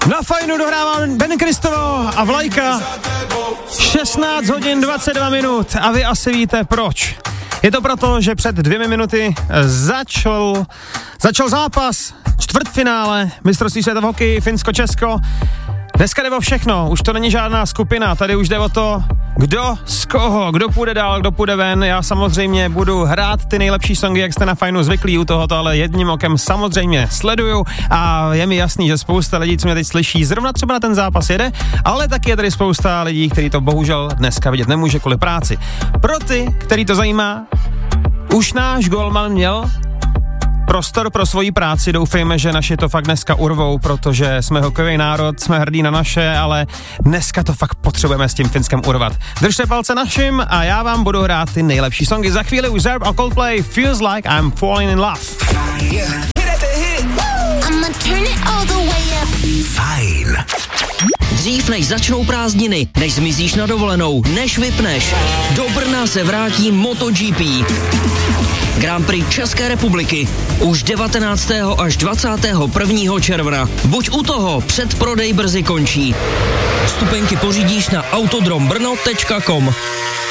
Na Fajnu dohrává Ben Kristovo a Vlajka. 16 hodin 22 minut a vy asi víte proč. Je to proto, že před 2 minuty začal zápas čtvrtfinále mistrovství světa v hokeji Finsko-Česko. Dneska jde o všechno, už to není žádná skupina, tady už jde o to, kdo z koho, kdo půjde dál, kdo půjde ven. Já samozřejmě budu hrát ty nejlepší songy, jak jste na Fajnu zvyklí u tohoto, ale jedním okem samozřejmě sleduju a je mi jasný, že spousta lidí, co mě teď slyší, zrovna třeba na ten zápas jede, ale taky je tady spousta lidí, kteří to bohužel dneska vidět nemůže kvůli práci. Pro ty, který to zajímá, už náš golman měl prostor pro svoji práci, doufejme, že naši to fakt dneska urvou, protože jsme hokejový národ, jsme hrdí na naše, ale dneska to fakt potřebujeme s tím Finskem urvat. Držte palce našim a já vám budu hrát ty nejlepší songy. Za chvíli už Zerb a Coldplay Feels Like I'm Falling in Love. Fajn. Dřív než začnou prázdniny, než zmizíš na dovolenou, než vypneš, do Brna se vrátí MotoGP. Grand Prix České republiky už 19. až 21. června. Buď u toho, předprodej brzy končí. Vstupenky pořídíš na autodrombrno.com.